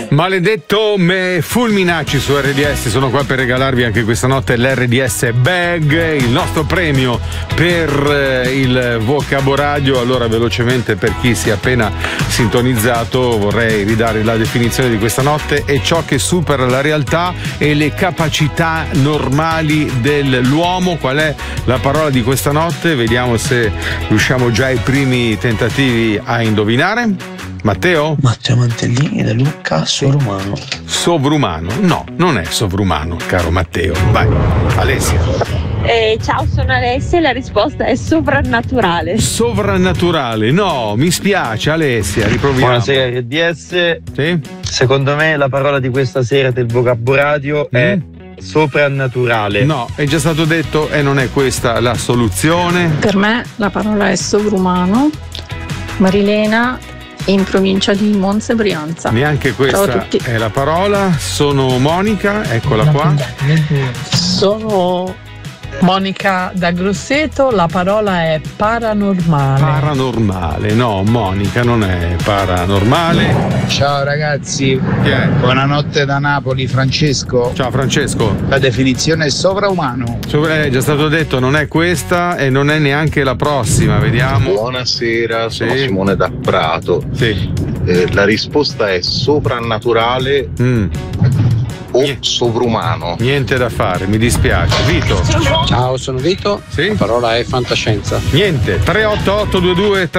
Maledetto me Fulminacci su RDS, sono qua per regalarvi anche questa notte l'RDS Bag, il nostro premio per il Vocaboradio. Allora, velocemente, per chi si è appena sintonizzato, vorrei ridare la definizione di questa notte: è ciò che supera la realtà e le capacità normali dell'uomo. Qual è la parola di questa notte? Vediamo se riusciamo già ai primi tentativi a indovinare. Matteo Mantellini da Lucca, sovrumano. Sovrumano? No, non è sovrumano, caro Matteo. Vai, Alessia. Ciao, sono Alessia e la risposta è sovrannaturale. Sovrannaturale? No, mi spiace, Alessia, riproviamo. Buonasera RDS. Sì? Secondo me la parola di questa sera del Vocaboradio è soprannaturale. No, è già stato detto e non è questa la soluzione. Per me la parola è sovrumano. Marilena, in provincia di Monza e Brianza. Neanche questa è la parola. Sono Monica, eccola qua. Sono Monica da Grosseto, la parola è paranormale. Paranormale, no, Monica non è paranormale. Ciao ragazzi, Chi è? buonanotte da Napoli, Francesco. Ciao Francesco. La definizione è sovraumano. È già stato detto, non è questa e non è neanche la prossima, vediamo. Buonasera, sono Sì. Simone da Prato. Sì. La risposta è soprannaturale o sovrumano. Niente da fare, mi dispiace. Vito. Ciao, sono Vito. Sì? La parola è fantascienza. Niente.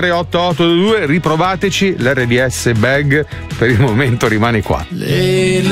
38822 riprovateci. L'RDS Bag per il momento rimane qua.